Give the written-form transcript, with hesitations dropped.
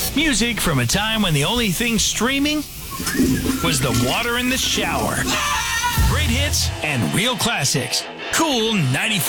Music from a time when the only thing streaming was the water in the shower. Great hits and real classics. Cool 94.